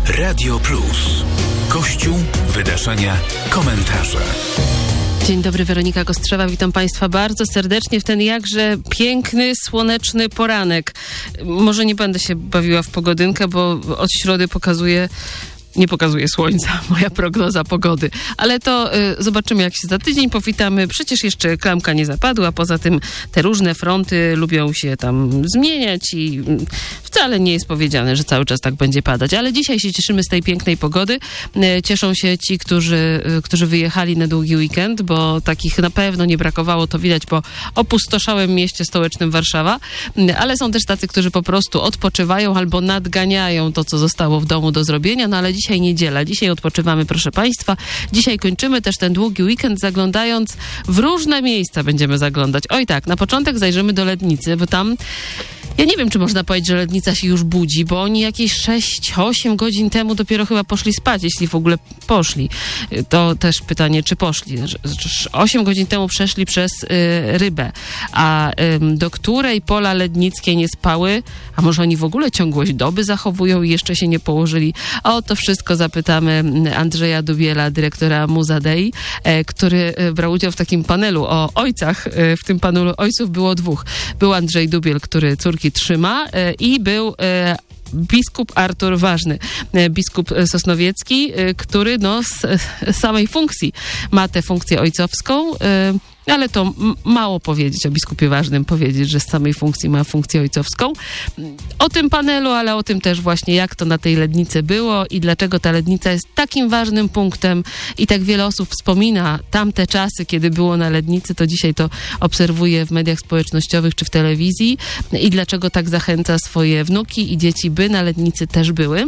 Radio Plus. Kościół, wydarzenia, komentarze. Dzień dobry, Weronika Kostrzewa. Witam Państwa bardzo serdecznie w ten jakże piękny, słoneczny poranek. Może nie będę się bawiła w pogodynkę, bo od środy nie pokazuje słońca, moja prognoza pogody. Ale to zobaczymy, jak się za tydzień powitamy. Przecież jeszcze klamka nie zapadła. Poza tym te różne fronty lubią się tam zmieniać i wcale nie jest powiedziane, że cały czas tak będzie padać. Ale dzisiaj się cieszymy z tej pięknej pogody. Cieszą się ci, którzy wyjechali na długi weekend, bo takich na pewno nie brakowało. To widać po opustoszałym mieście stołecznym Warszawa. Ale są też tacy, którzy po prostu odpoczywają albo nadganiają to, co zostało w domu do zrobienia. No ale dzisiaj niedziela, dzisiaj odpoczywamy, proszę Państwa. Dzisiaj kończymy też ten długi weekend, zaglądając w różne miejsca będziemy zaglądać. Oj tak, na początek zajrzymy do Lednicy, bo tam ja nie wiem, czy można powiedzieć, że Lednica się już budzi, bo oni jakieś 6-8 godzin temu dopiero chyba poszli spać, jeśli w ogóle poszli. To też pytanie, czy poszli. 8 godzin temu przeszli przez Rybę, a do której pola lednickie nie spały, a może oni w ogóle ciągłość doby zachowują i jeszcze się nie położyli. A o to wszystko zapytamy Andrzeja Dubiela, dyrektora Muza Dei, który brał udział w takim panelu o ojcach. W tym panelu ojców było dwóch. Był Andrzej Dubiel, który córki trzyma, i był biskup Artur Ważny, biskup sosnowiecki, który z samej funkcji ma tę funkcję ojcowską, ale to mało powiedzieć o biskupie Ważnym, powiedzieć, że z samej funkcji ma funkcję ojcowską. O tym panelu, ale o tym też właśnie, jak to na tej Lednicy było i dlaczego ta Lednica jest takim ważnym punktem i tak wiele osób wspomina tamte czasy, kiedy było na Lednicy, to dzisiaj to obserwuje w mediach społecznościowych czy w telewizji i dlaczego tak zachęca swoje wnuki i dzieci, by na Lednicy też były.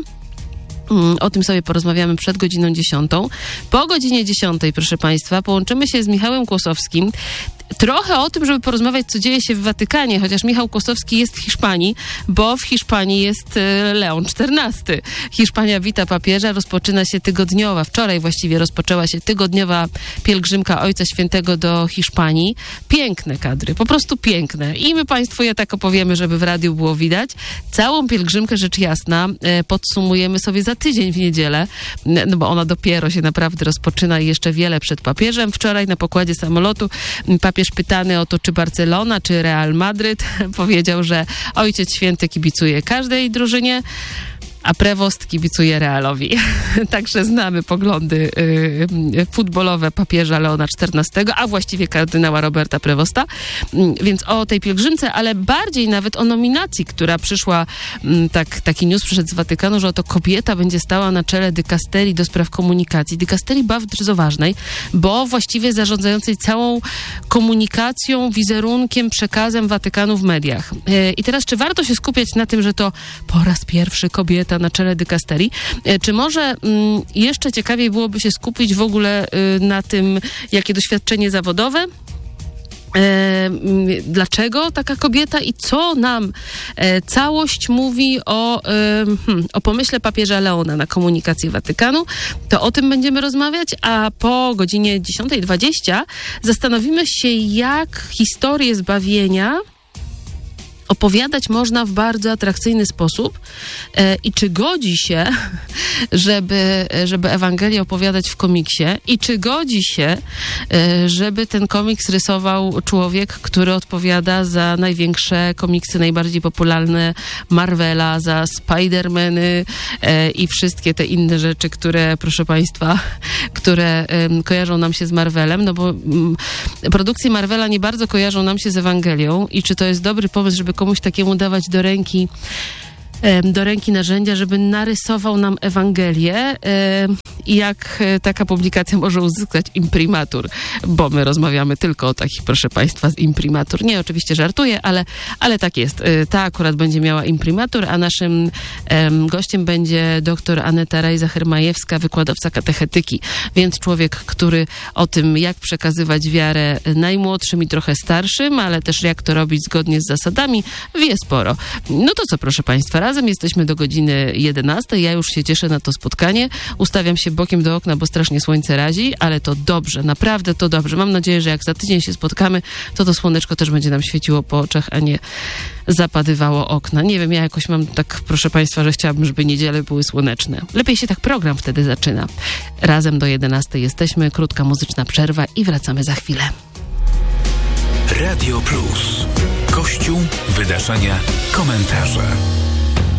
O tym sobie porozmawiamy przed godziną 10. Po godzinie 10, proszę Państwa, połączymy się z Michałem Kłosowskim. Trochę o tym, żeby porozmawiać, co dzieje się w Watykanie, chociaż Michał Kłosowski jest w Hiszpanii, bo w Hiszpanii jest Leon XIV. Hiszpania wita papieża, rozpoczyna się tygodniowa, wczoraj właściwie rozpoczęła się tygodniowa pielgrzymka Ojca Świętego do Hiszpanii. Piękne kadry, po prostu piękne. I my Państwu je tak opowiemy, żeby w radiu było widać. Całą pielgrzymkę, rzecz jasna, podsumujemy sobie za tydzień w niedzielę, no bo ona dopiero się naprawdę rozpoczyna i jeszcze wiele przed papieżem. Wczoraj na pokładzie samolotu papież pytany o to, czy Barcelona, czy Real Madryt, powiedział, że Ojciec Święty kibicuje każdej drużynie, a prewost kibicuje Realowi. Także znamy poglądy futbolowe papieża Leona XIV, a właściwie kardynała Roberta Prewosta. Więc o tej pielgrzymce, ale bardziej nawet o nominacji, która przyszła, taki news przyszedł z Watykanu, że oto kobieta będzie stała na czele dykasterii do spraw komunikacji. Dykasterii bardzo ważnej, bo właściwie zarządzającej całą komunikacją, wizerunkiem, przekazem Watykanu w mediach. I teraz, czy warto się skupiać na tym, że to po raz pierwszy kobieta na czele dykasterii, czy może jeszcze ciekawiej byłoby się skupić w ogóle na tym, jakie doświadczenie zawodowe, dlaczego taka kobieta i co nam całość mówi o pomyśle papieża Leona na komunikację Watykanu, to o tym będziemy rozmawiać, a po godzinie 10:20 zastanowimy się, jak historię zbawienia opowiadać można w bardzo atrakcyjny sposób i czy godzi się, żeby Ewangelię opowiadać w komiksie i czy godzi się, żeby ten komiks rysował człowiek, który odpowiada za największe komiksy, najbardziej popularne Marvela, za Spider-Many i wszystkie te inne rzeczy, które, proszę Państwa, które kojarzą nam się z Marvelem, no bo produkcje Marvela nie bardzo kojarzą nam się z Ewangelią i czy to jest dobry pomysł, żeby komuś takiemu dawać do ręki narzędzia, żeby narysował nam Ewangelię i jak taka publikacja może uzyskać imprimatur, bo my rozmawiamy tylko o takich, proszę Państwa, z imprimatur. Nie, oczywiście żartuję, ale tak jest. Ta akurat będzie miała imprimatur, a naszym gościem będzie dr Aneta Rajza-Hermajewska, wykładowca katechetyki, więc człowiek, który o tym, jak przekazywać wiarę najmłodszym i trochę starszym, ale też jak to robić zgodnie z zasadami, wie sporo. No to co, proszę Państwa, razem. Jesteśmy do godziny 11. Ja już się cieszę na to spotkanie. Ustawiam się bokiem do okna, bo strasznie słońce razi, ale to dobrze, naprawdę to dobrze. Mam nadzieję, że jak za tydzień się spotkamy, to słoneczko też będzie nam świeciło po oczach, a nie zapadywało okna. Nie wiem, ja jakoś mam tak, proszę Państwa, że chciałabym, żeby niedziele były słoneczne. Lepiej się tak program wtedy zaczyna. Razem do 11 jesteśmy, krótka muzyczna przerwa i wracamy za chwilę. Radio Plus. Kościół, wydarzenia, komentarze.